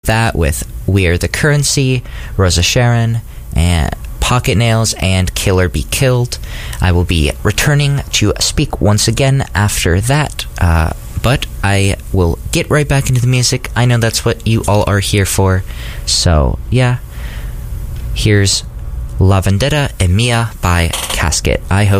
that with We're the Currency, Rosa Sharon, and Pocket Nails, and Kill or Be Killed. I will be returning to speak once again after that, but I will get right back into the music. I know that's what you all are here for. So, yeah. Here's La Vendetta e Mia by Casket. I hope